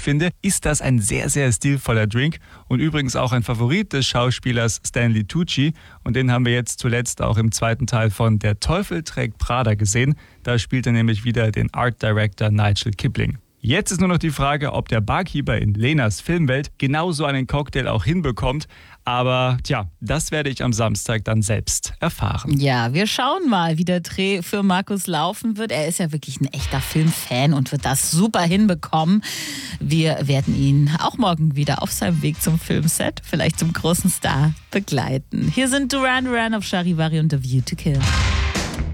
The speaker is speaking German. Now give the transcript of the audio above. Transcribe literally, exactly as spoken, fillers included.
finde, ist das ein sehr, sehr stilvoller Drink und übrigens auch ein Favorit des Schauspielers Stanley Tucci. Und den haben wir jetzt zuletzt auch im zweiten Teil von Der Teufel trägt Prada gesehen. Da spielt er nämlich wieder den Art Director Nigel Kipling. Jetzt ist nur noch die Frage, ob der Barkeeper in Lenas Filmwelt genauso einen Cocktail auch hinbekommt. Aber tja, das werde ich am Samstag dann selbst erfahren. Ja, wir schauen mal, wie der Dreh für Markus laufen wird. Er ist ja wirklich ein echter Filmfan und wird das super hinbekommen. Wir werden ihn auch morgen wieder auf seinem Weg zum Filmset, vielleicht zum großen Star, begleiten. Hier sind Duran Duran auf Charivari und The View to Kill.